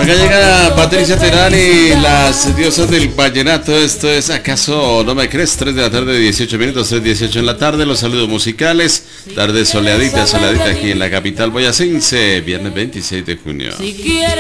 Acá llega Patricia Terán y las diosas del vallenato. Esto es ¿Acaso no me crees? 3 de la tarde, 18 minutos, 3:18 en la tarde. Los saludos musicales. Tarde soleadita, soleadita aquí en la capital boyacense. Viernes 26 de junio. Si quieres